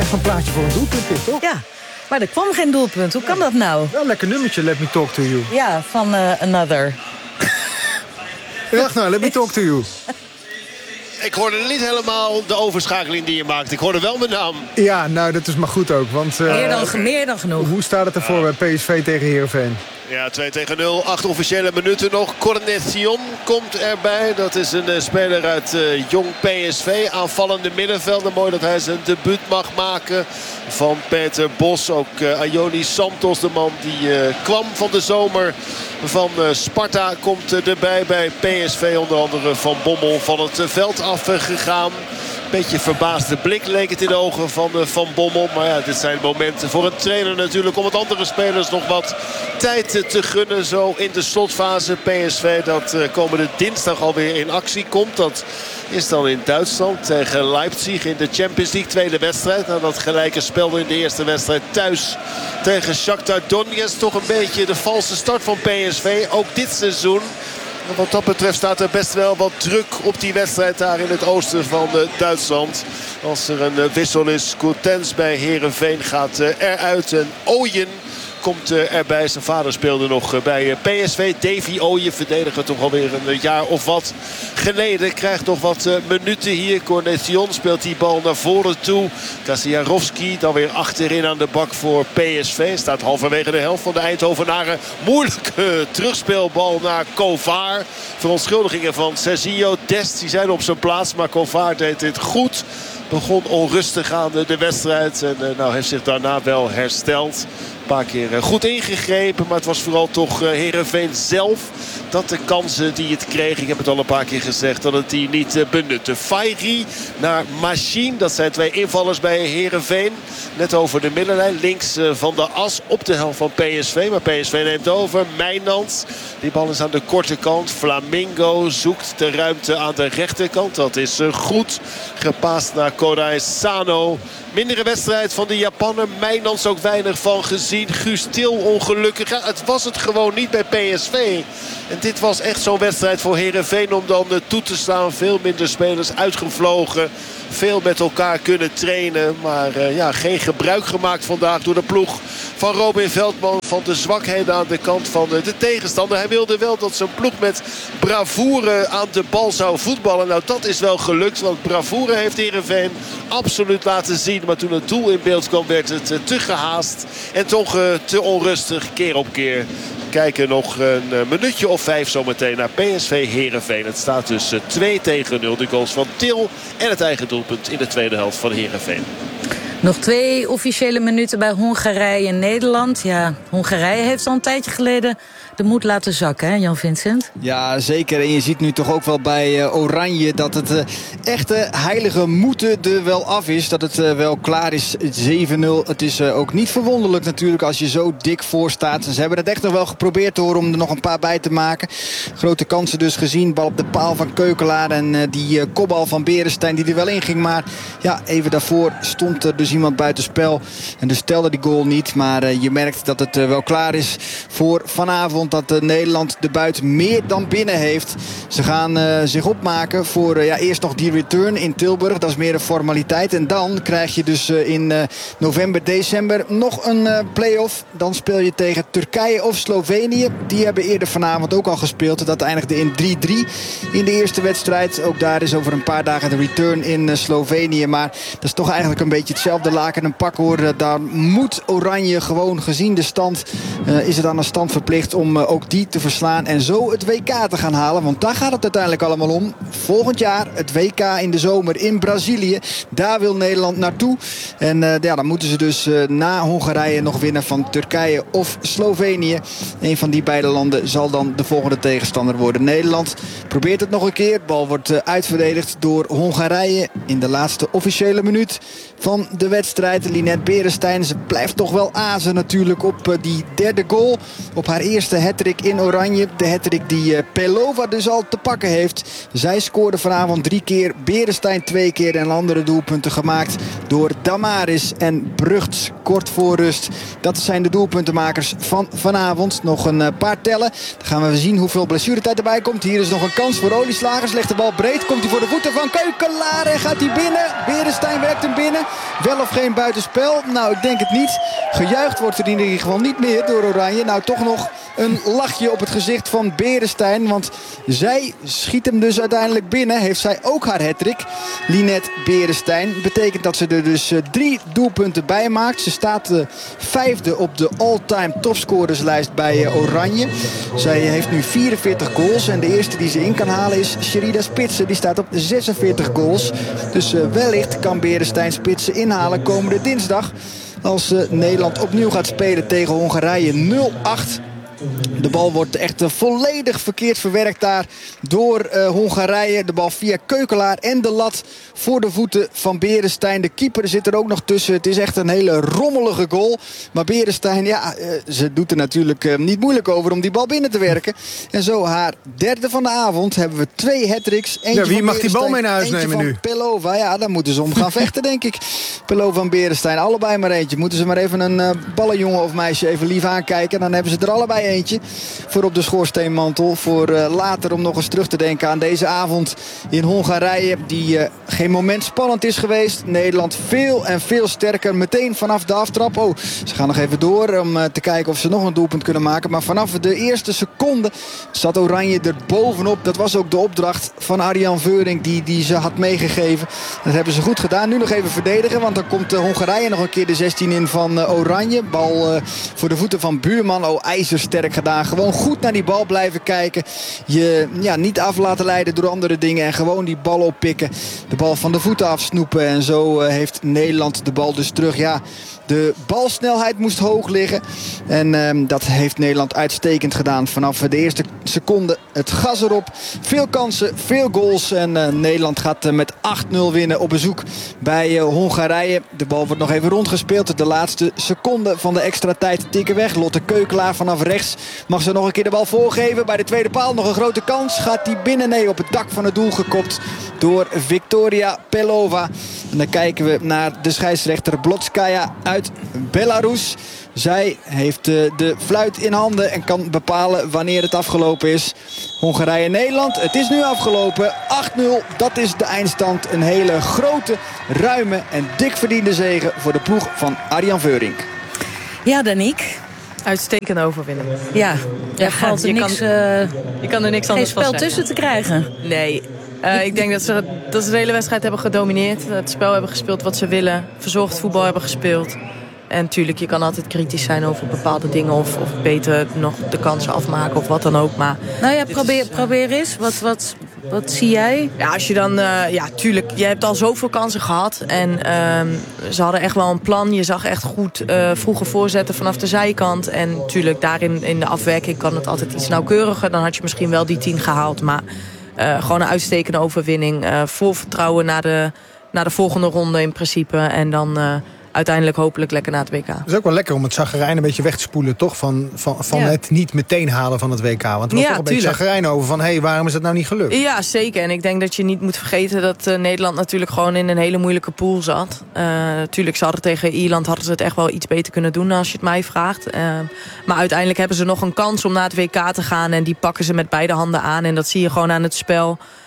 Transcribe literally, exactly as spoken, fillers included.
echt een plaatje voor een doelpunt dit, toch? Ja, maar er kwam geen doelpunt. Hoe kan dat nou? Wel een lekker nummertje, Let Me Talk To You. Ja, van uh, Another. Echt nou, Let Me Talk To You. Ik hoorde niet helemaal de overschakeling die je maakt. Ik hoorde wel mijn naam. Ja, nou, dat is maar goed ook. Want, uh, meer, dan, meer dan genoeg. Hoe staat het ervoor uh. bij P S V tegen Heerenveen? Ja, twee tegen nul. Acht officiële minuten nog. Cornetillon komt erbij. Dat is een uh, speler uit uh, jong P S V. Aanvallende middenvelder. Mooi dat hij zijn debuut mag maken. Van Peter Bos. Ook uh, Ayoni Santos, de man die uh, kwam van de zomer van uh, Sparta, komt uh, erbij bij P S V. Onder andere Van Bommel van het uh, veld afgegaan. Beetje verbaasde blik leek het in de ogen van uh, Van Bommel. Maar ja, dit zijn momenten voor een trainer natuurlijk om het andere spelers nog wat tijd uh, te gunnen. Zo in de slotfase. P S V dat uh, komende dinsdag alweer in actie komt. Dat is dan in Duitsland tegen Leipzig in de Champions League. Tweede wedstrijd. Na dat gelijke spel in de eerste wedstrijd thuis tegen Shakhtar Donetsk. Toch een beetje de valse start van P S V. Ook dit seizoen. Wat dat betreft staat er best wel wat druk op die wedstrijd daar in het oosten van uh, Duitsland. Als er een uh, wissel is, Coutens bij Heerenveen gaat uh, eruit. En Ooyen komt uh, erbij. Zijn vader speelde nog uh, bij uh, P S V. Davy Ooyen, verdediger toch alweer een uh, jaar of wat geleden. Krijgt nog wat uh, minuten hier. Cornetillon speelt die bal naar voren toe. Kasiarovski dan weer achterin aan de bak voor P S V. Staat halverwege de helft van de Eindhovenaren. Moeilijke uh, terugspeelbal naar Kovar. Verontschuldigingen van Sergio Dest. Die zijn op zijn plaats. Maar Kovar deed dit goed. Begon onrustig aan de, de wedstrijd. En uh, nou heeft zich daarna wel hersteld. Een paar keer uh, goed ingegrepen. Maar het was vooral toch uh, Heerenveen zelf dat de kansen die het kreeg, ik heb het al een paar keer gezegd, dat het die niet uh, benutte. Fayri naar Machine. Dat zijn twee invallers bij Heerenveen. Net over de middenlijn. Links uh, van de as op de helft van P S V. Maar P S V neemt over. Mijnans. Die bal is aan de korte kant. Flamingo zoekt de ruimte aan de rechterkant. Dat is uh, goed. Gepaast naar Koray Sano. Mindere wedstrijd van de Japaner. Mijnans ook weinig van gezien. Guus Til ongelukkig. Ja, het was het gewoon niet bij P S V. En dit was echt zo'n wedstrijd voor Heerenveen om dan toe te staan. Veel minder spelers uitgevlogen. Veel met elkaar kunnen trainen. Maar uh, ja, geen gebruik gemaakt vandaag door de ploeg van Robin Veldman. Van de zwakheden aan de kant van de tegenstander. Hij wilde wel dat zijn ploeg met bravoure aan de bal zou voetballen. Nou, dat is wel gelukt. Want bravoure heeft Heerenveen absoluut laten zien. Maar toen het doel in beeld kwam, werd het uh, te gehaast. En toch uh, te onrustig, keer op keer. Kijken nog een uh, minuutje of vijf zometeen naar P S V Heerenveen. Het staat dus uh, twee tegen nul. De goals van Til en het eigen doelpunt in de tweede helft van Heerenveen. Nog twee officiële minuten bij Hongarije en Nederland. Ja, Hongarije heeft al een tijdje geleden de moed laten zakken, hè, Jan Vincent? Ja, zeker. En je ziet nu toch ook wel bij uh, Oranje dat het uh, echte heilige moeten er wel af is. Dat het uh, wel klaar is, zeven nul. Het is uh, ook niet verwonderlijk natuurlijk als je zo dik voor staat. En ze hebben het echt nog wel geprobeerd te horen om er nog een paar bij te maken. Grote kansen dus gezien. Bal op de paal van Keukelaar en uh, die uh, kopbal van Beresteyn die er wel in ging. Maar ja, even daarvoor stond er dus iemand buitenspel. En dus telde die goal niet. Maar uh, je merkt dat het uh, wel klaar is voor vanavond. Dat uh, Nederland de buit meer dan binnen heeft. Ze gaan uh, zich opmaken voor uh, ja, eerst nog die return in Tilburg. Dat is meer een formaliteit. En dan krijg je dus uh, in uh, november, december nog een uh, play-off. Dan speel je tegen Turkije of Slovenië. Die hebben eerder vanavond ook al gespeeld. Dat eindigde in drie drie in de eerste wedstrijd. Ook daar is over een paar dagen de return in uh, Slovenië. Maar dat is toch eigenlijk een beetje hetzelfde laken en pak hoor. Uh, daar moet Oranje gewoon gezien de stand. Uh, is het aan een stand verplicht om uh, ook die te verslaan. En zo het W K te gaan halen. Want daar gaat het uiteindelijk allemaal om. Volgend jaar het W K in de zomer in Brazilië. Daar wil Nederland naartoe. En uh, ja, dan moeten ze dus uh, na Hongarije nog winnen van Turkije of Slovenië. Een van die beide landen zal dan de volgende tegenstander worden. Nederland probeert het nog een keer. De bal wordt uh, uitverdedigd door Hongarije in de laatste officiële minuut van de wedstrijd. Linette Beresteyn, ze blijft toch wel azen natuurlijk op uh, die derde goal. Op haar eerste eerste hattrick in oranje. De hattrick die uh, Pelova dus al te pakken heeft. Zij scoorde vanavond drie keer. Beresteyn twee keer. En andere doelpunten gemaakt door Damaris en Brugts kort voor rust. Dat zijn de doelpuntenmakers van vanavond. Nog een uh, paar tellen. Dan gaan we zien hoeveel blessuretijd erbij komt. Hier is nog een kans voor Olieslagers. Legt de bal breed. Komt hij voor de voeten van Keukelaar. En gaat hij binnen. Beresteyn werkt hem binnen. Wel of geen buitenspel? Nou, ik denk het niet. Gejuicht wordt er in ieder geval niet meer door Oranje. Nou, toch nog een lachje op het gezicht van Beresteyn. Want zij schiet hem dus uiteindelijk binnen. Heeft zij ook haar hattrick. Linette Beresteyn. Betekent dat ze er dus uh, drie doelpunten bij maakt. Ze staat uh, vijfde op de all-time topscorerslijst bij uh, Oranje. Zij heeft nu vierenveertig goals. En de eerste die ze in kan halen is Sherida Spitsen. Die staat op zesenveertig goals. Dus uh, wellicht kan Beresteyn Spitsen inhalen komende dinsdag. Als uh, Nederland opnieuw gaat spelen tegen Hongarije. nul acht. De bal wordt echt uh, volledig verkeerd verwerkt daar door uh, Hongarije. De bal via Keukelaar en de lat voor de voeten van Beresteyn. De keeper zit er ook nog tussen. Het is echt een hele rommelige goal. Maar Beresteyn, ja, uh, ze doet er natuurlijk uh, niet moeilijk over om die bal binnen te werken. En zo haar derde van de avond hebben we twee hattricks. Ja, wie mag die bal mee naar huis nemen nu? Pelova, ja, daar moeten ze om gaan vechten, denk ik. Pelova en Beresteyn, allebei maar eentje. Moeten ze maar even een uh, ballenjongen of meisje even lief aankijken. Dan hebben ze er allebei eentje voor op de schoorsteenmantel. Voor uh, later om nog eens terug te denken aan deze avond in Hongarije. Die uh, geen moment spannend is geweest. Nederland veel en veel sterker. Meteen vanaf de aftrap. Oh, ze gaan nog even door om uh, te kijken of ze nog een doelpunt kunnen maken. Maar vanaf de eerste seconde zat Oranje er bovenop. Dat was ook de opdracht van Arjan Veuring die, die ze had meegegeven. Dat hebben ze goed gedaan. Nu nog even verdedigen. Want dan komt uh, Hongarije nog een keer de zestien in van uh, Oranje. Bal uh, voor de voeten van Buurman. Oh, ijzersterk gedaan. Gewoon goed naar die bal blijven kijken. Je ja, niet af laten leiden door andere dingen. En gewoon die bal oppikken. De bal van de voeten afsnoepen. En zo uh, heeft Nederland de bal dus terug. Ja, de balsnelheid moest hoog liggen. En uh, dat heeft Nederland uitstekend gedaan. Vanaf de eerste seconde het gas erop. Veel kansen, veel goals. En uh, Nederland gaat uh, met acht nul winnen op bezoek bij uh, Hongarije. De bal wordt nog even rondgespeeld. De laatste seconde van de extra tijd tikken weg. Lotte Keukelaar vanaf rechts. Mag ze nog een keer de bal voorgeven. Bij de tweede paal nog een grote kans. Gaat die binnen? Nee, op het dak van het doel gekopt door Victoria Pelova. En dan kijken we naar de scheidsrechter Blotskaya uit Belarus. Zij heeft uh, de fluit in handen en kan bepalen wanneer het afgelopen is. Hongarije-Nederland, het is nu afgelopen. acht nul, dat is de eindstand. Een hele grote, ruime en dik verdiende zege voor de ploeg van Arjan Veuring. Ja, Daniek. Uitstekende overwinning. Ja, er valt er je niks, kan, uh, je kan er niks geen anders van spel zeggen. tussen te krijgen. Nee, uh, ik denk dat ze, dat ze de hele wedstrijd hebben gedomineerd. Het spel hebben gespeeld wat ze willen. Verzorgd voetbal hebben gespeeld. En natuurlijk, je kan altijd kritisch zijn over bepaalde dingen. Of, of beter nog de kansen afmaken of wat dan ook. Maar nou ja, probeer, is... probeer eens. Wat, wat, wat zie jij? Ja, als je dan... Uh, ja, tuurlijk. Je hebt al zoveel kansen gehad. En uh, ze hadden echt wel een plan. Je zag echt goed uh, vroege voorzetten vanaf de zijkant. En natuurlijk, daarin in de afwerking kan het altijd iets nauwkeuriger. Dan had je misschien wel die tien gehaald. Maar uh, gewoon een uitstekende overwinning. Uh, vol vertrouwen naar de, naar de volgende ronde in principe. En dan... Uh, uiteindelijk hopelijk lekker naar het W K. Het is ook wel lekker om het chagrijn een beetje weg te spoelen, toch? Van, van, van ja. het niet meteen halen van het W K. Want er was ja, toch een beetje chagrijn over van... hé, hey, waarom is het nou niet gelukt? Ja, zeker. En ik denk dat je niet moet vergeten dat uh, Nederland natuurlijk gewoon in een hele moeilijke pool zat. Uh, natuurlijk, ze hadden tegen Ierland hadden ze het echt wel iets beter kunnen doen als je het mij vraagt. Uh, maar uiteindelijk hebben ze nog een kans om naar het W K te gaan. En die pakken ze met beide handen aan. En dat zie je gewoon aan het spel.